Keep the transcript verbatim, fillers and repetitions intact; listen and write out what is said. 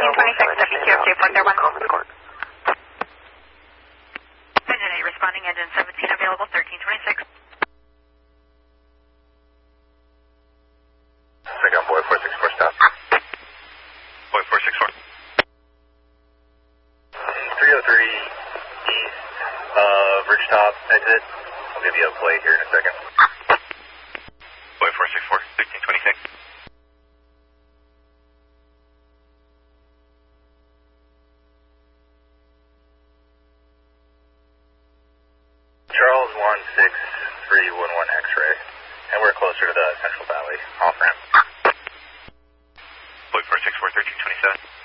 thirteen twenty-six, W Q F J four zero one. Engine eight responding, engine seventeen available, thirteen twenty-six. Second boy four six four stop. Boy four six four. three oh three east of Ridgetop exit. I'll give you a plate here in a second. Boy four six four, thirteen twenty-six. Charles one six three one one X-ray, and we're closer to the Central Valley off ramp. Boy four six four, thirteen twenty-seven.